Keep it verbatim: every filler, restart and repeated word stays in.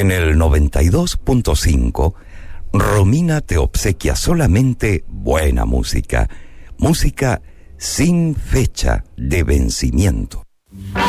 En el noventa y dos punto cinco, Romina te obsequia solamente buena música, música sin fecha de vencimiento.